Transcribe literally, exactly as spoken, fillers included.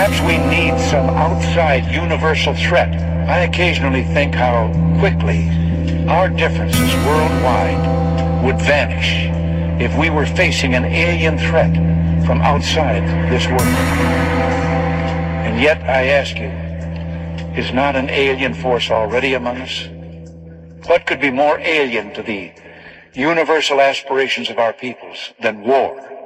Perhaps we need some outside universal threat. I occasionally think how quickly our differences worldwide would vanish if we were facing an alien threat from outside this world. And yet, I ask you, is not an alien force already among us? What could be more alien to the universal aspirations of our peoples than war?